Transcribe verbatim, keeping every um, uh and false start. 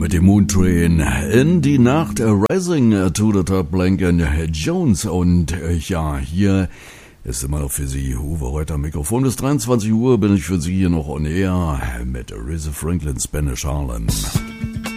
mit dem Moon Train in die Nacht. Rising to the Top, Blanken Jones. Und ja, hier ist immer noch für Sie Uwe Reuter am Mikrofon. Bis dreiundzwanzig Uhr bin ich für Sie hier noch on air mit Aretha Franklin, Spanish Harlem.